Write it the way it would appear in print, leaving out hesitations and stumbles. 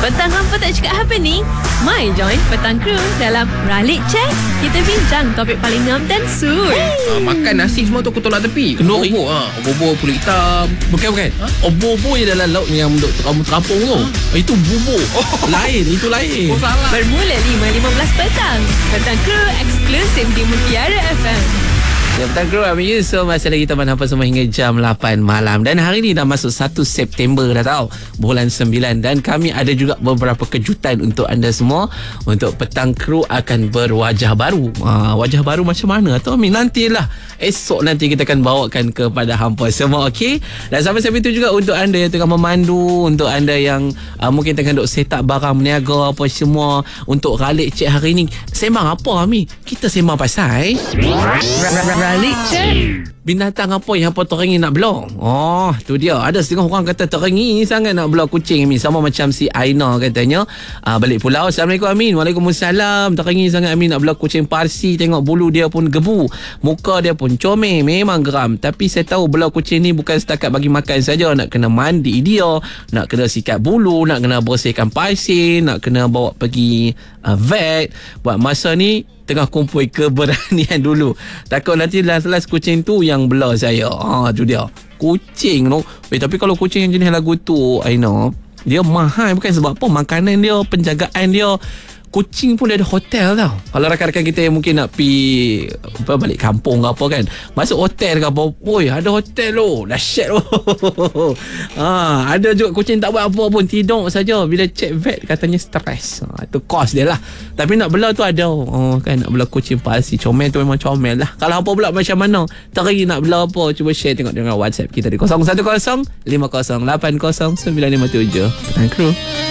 Petang hampa tak cakap apa ni? My join Petang Crew dalam Ralik Check. Kita bincang topik paling ngam dan sur. Makan nasi semua tu aku tolak tepi. Kenduri. Bubur kulit hitam. Bukan. Obor-obor je dalam laut yang untuk kamu terampung tu. Itu bubur. Lain, itu lain. Salah. Bermula 5.15 petang. Petang Crew eksklusif di Mutiara FM. Petang Crew, I'm you. So masih lagi teman hampa semua hingga jam 8 malam. Dan hari ni dah masuk 1 September dah tahu, bulan 9. Dan kami ada juga beberapa kejutan untuk anda semua. Untuk Petang Crew akan berwajah baru. Wajah baru macam mana tu nantilah. Esok nanti kita akan bawakan kepada hampa semua, okey? Dan sampai itu juga untuk anda yang tengah memandu, untuk anda yang mungkin tengah duk set up barang berniaga apa semua, untuk Ralik Cek hari ni. Sembang apa Ami? Kita sembang pasal Ralik Check. binatang apa yang hampa terengi nak belah. Tu dia. Ada setengah orang kata terengi sangat nak belah kucing Amin. Sama macam si Aina katanya. Balik pulau. Assalamualaikum Amin. Waalaikumsalam. Terengi sangat Amin nak belah kucing Parsi. Tengok bulu dia pun gebu. Muka dia pun comel. Memang geram. Tapi saya tahu belah kucing ni bukan setakat bagi makan saja. Nak kena mandi dia. Nak kena sikat bulu. Nak kena bersihkan pasir. Nak kena bawa pergi vet. Buat masa ni tengah kumpul keberanian dulu. Takut nanti last kucing tu yang belah saya. Tu dia. Kucing tu. Tapi kalau kucing yang jenis lagu tu, Aina, dia mahal bukan sebab apa. Makanan dia, penjagaan dia. Kucing pun dia ada hotel tau. Kalau rakan-rakan kita yang mungkin nak pergi balik kampung ke apa kan, masuk hotel ke apa, oi ada hotel tu, dahsyat tu. Ada juga kucing tak buat apa pun, tidur saja. Bila check vet katanya stres. Itu kos dia lah. Tapi nak belah tu ada. Kan nak belah kucing Parsi. Comel tu memang comel lah. Kalau apa pula macam mana, teri nak belah apa, cuba share tengok dengan WhatsApp kita di 010 50 80 957. Petang Crew.